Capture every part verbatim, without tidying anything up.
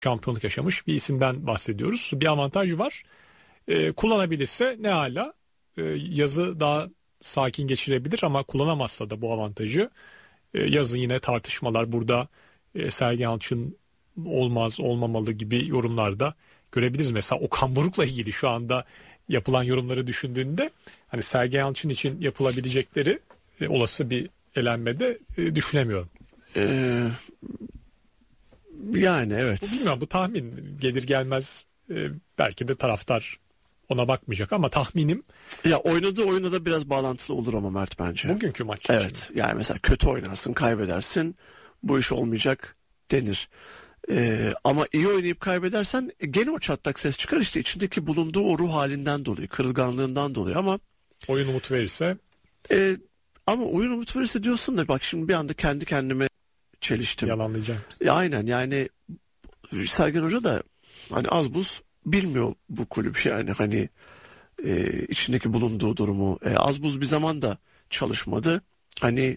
şampiyonluk yaşamış bir isimden bahsediyoruz. Bir avantajı var. E, kullanabilirse ne hala e, yazı daha sakin geçirebilir ama kullanamazsa da bu avantajı e, yazın yine tartışmalar burada e, Sergen Yalçın olmaz olmamalı gibi yorumlarda görebiliriz. Mesela Okan Buruk'la ilgili şu anda yapılan yorumları düşündüğünde hani Sergen Yalçın için yapılabilecekleri e, olası bir elenmede e, düşünemiyorum. Ee, yani evet. Bu bilmiyorum, bu tahmin gelir gelmez e, belki de taraftar ona bakmayacak ama tahminim. Ya oynadığı oyuna da biraz bağlantılı olur ama Mert bence. Bugünkü maç için. Evet yani mesela kötü oynarsın kaybedersin bu iş olmayacak denir. Ee, ama iyi oynayıp kaybedersen gene o çatlak ses çıkar işte içindeki bulunduğu o ruh halinden dolayı kırılganlığından dolayı ama. Oyun umut verirse. E, ama oyun umut verirse diyorsun da bak şimdi bir anda kendi kendime çeliştim. Yalanlayacağım. Ya aynen yani Sergen Hoca da hani az buz bilmiyor bu kulüp yani hani e, içindeki bulunduğu durumu e, az buz bir zaman da çalışmadı. Hani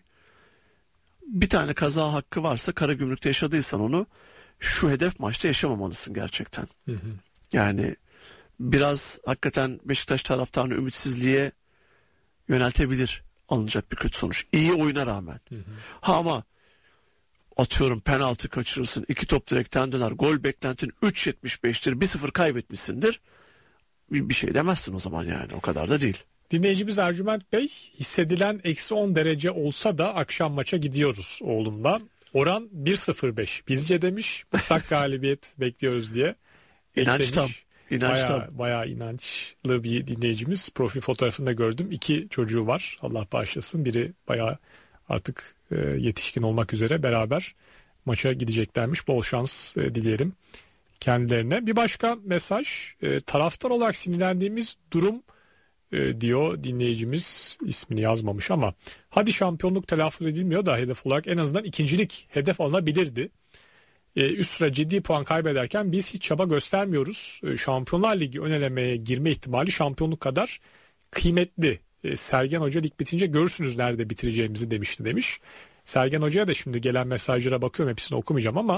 bir tane kaza hakkı varsa Karagümrük'te yaşadıysan onu şu hedef maçta yaşamamalısın gerçekten. Hı hı. Yani biraz hakikaten Beşiktaş taraftarını ümitsizliğe yöneltebilir alınacak bir kötü sonuç. İyi oyuna rağmen. Hı hı. Ha ama atıyorum penaltı kaçırırsın, iki top direkten döner, gol beklentin üç yetmiş beştir, bir sıfır kaybetmişsindir. Bir, bir şey demezsin o zaman yani o kadar da değil. Dinleyicimiz Ercüment Bey, hissedilen eksi on derece olsa da akşam maça gidiyoruz oğlumla. Oran bir sıfır beş bizce demiş, mutlak galibiyet bekliyoruz diye. İnanç tam. İnanç bayağı, tam. bayağı inançlı bir dinleyicimiz. Profil fotoğrafında gördüm. İki çocuğu var. Allah bağışlasın. Biri bayağı artık e, yetişkin olmak üzere beraber maça gideceklermiş. Bol şans e, dileyelim kendilerine. Bir başka mesaj. E, taraftar olarak sinirlendiğimiz durum e, diyor dinleyicimiz, ismini yazmamış ama hadi şampiyonluk telaffuz edilmiyor da hedef olarak en azından ikincilik hedef alınabilirdi. Ee, üst sıra ciddi puan kaybederken biz hiç çaba göstermiyoruz. Ee, Şampiyonlar Ligi ön elemeye girme ihtimali şampiyonluk kadar kıymetli. Ee, Sergen Hoca lig bitince görürsünüz nerede bitireceğimizi demişti demiş. Sergen Hoca'ya da şimdi gelen mesajlara bakıyorum, hepsini okumayacağım ama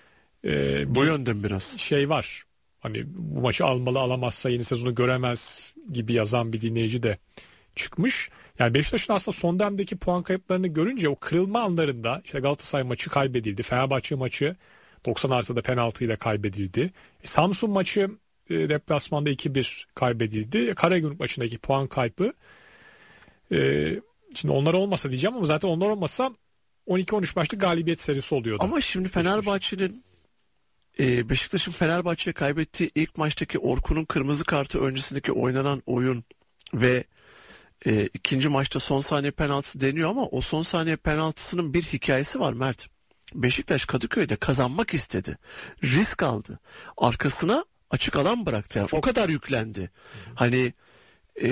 e, bu yönden biraz şey var. Hani bu maçı almalı, alamazsa yeni sezonu göremez gibi yazan bir dinleyici de çıkmış. Yani Beşiktaş'ın aslında son dönemdeki puan kayıplarını görünce o kırılma anlarında işte Galatasaray maçı kaybedildi. Fenerbahçe maçı doksan artıda penaltıyla kaybedildi. E, Samsun maçı e, deplasmanda iki bir kaybedildi. E, Karagümrük maçındaki puan kaybı. E, şimdi onlar olmasa diyeceğim ama zaten onlar olmasa on iki on üç maçlık galibiyet serisi oluyordu. Ama şimdi Fenerbahçe'nin e, Beşiktaş'ın Fenerbahçe'ye kaybettiği ilk maçtaki Orkun'un kırmızı kartı öncesindeki oynanan oyun ve e, ikinci maçta son saniye penaltısı deniyor ama o son saniye penaltısının bir hikayesi var Mert. Beşiktaş Kadıköy'de kazanmak istedi. Risk aldı. Arkasına açık alan bıraktı. Yani o kadar yüklendi. Hı. Hani e,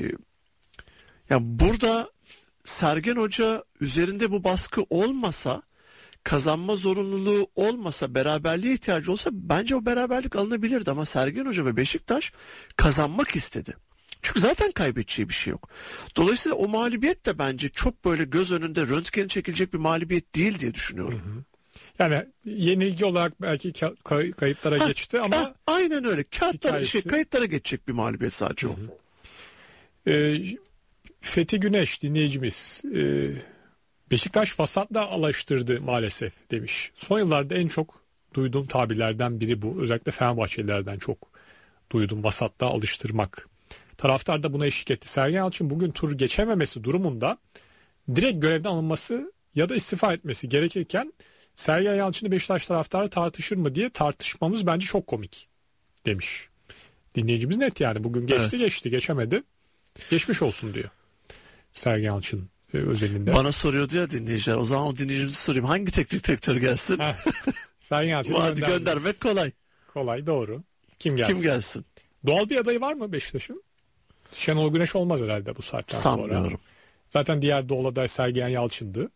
ya burada Sergen Hoca üzerinde bu baskı olmasa, kazanma zorunluluğu olmasa, beraberliğe ihtiyacı olsa bence o beraberlik alınabilirdi ama Sergen Hoca ve Beşiktaş kazanmak istedi. Çünkü zaten kaybedeceği bir şey yok. Dolayısıyla o mağlubiyet de bence çok böyle göz önünde röntgeni çekilecek bir mağlubiyet değil diye düşünüyorum. Hı hı. Yani yenilgi olarak belki kay- kayıtlara ha, geçti ama ha, aynen öyle. Kağıtlara, şey, kayıtlara geçecek bir mağlubiyet sadece o. Ee, Fethi Güneş dinleyicimiz, e, Beşiktaş fasatla alıştırdı maalesef demiş. Son yıllarda en çok duyduğum tabirlerden biri bu. Özellikle Fenerbahçelilerden çok duydum, vasatla alıştırmak. Taraftar da buna eşlik etti. Sergen Yalçın bugün tur geçememesi durumunda direkt görevden alınması ya da istifa etmesi gerekirken Sergen Yalçın'ı Beşiktaş taraftarı tartışır mı diye tartışmamız bence çok komik demiş. Dinleyicimiz net yani, bugün geçti evet. geçti geçemedi. Geçmiş olsun diyor Sergen Yalçın e, özelinde. Bana soruyordu ya dinleyiciler, o zaman o dinleyicimizi sorayım, hangi teknik direktör gelsin? Sergen Yalçın'ı Hadi göndermek kolay. Kolay, doğru. Kim gelsin? Kim gelsin? Doğal bir adayı var mı Beşiktaş'ın? Şenol Güneş olmaz herhalde bu saatten Sanmıyorum. sonra. Zaten diğer doğal aday Sergen Yalçın'dı.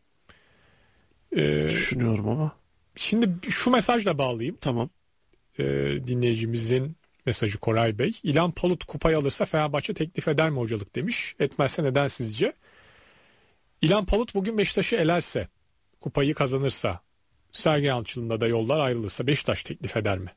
Ee, Düşünüyorum ama. Şimdi şu mesajla bağlayayım. Tamam. Ee, dinleyicimizin mesajı Koray Bey. İlhan Palut kupayı alırsa Fenerbahçe teklif eder mi hocalık demiş. Etmezse neden sizce? İlhan Palut bugün Beşiktaş'ı elerse, kupayı kazanırsa Sergen Yalçın'la da yollar ayrılırsa Beşiktaş teklif eder mi?